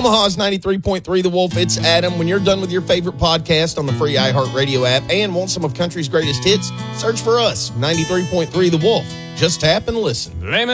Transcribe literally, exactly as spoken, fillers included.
Omaha's ninety-three point three The Wolf. It's Adam. When you're done with your favorite podcast on the free iHeartRadio app and want some of country's greatest hits, search for us, ninety-three point three The Wolf. Just tap and listen. Blame it